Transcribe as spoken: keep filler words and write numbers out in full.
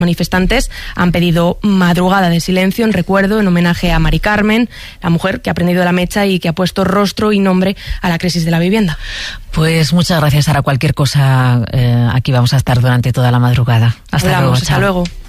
Manifestantes han pedido madrugada de silencio en recuerdo, en homenaje a Mari Carmen, la mujer que ha prendido la mecha y que ha puesto rostro y nombre a la crisis de la vivienda. Pues muchas gracias, Sara. Cualquier cosa, eh, aquí vamos a estar durante toda la madrugada. Hasta Hablamos, luego. hasta Chao. luego.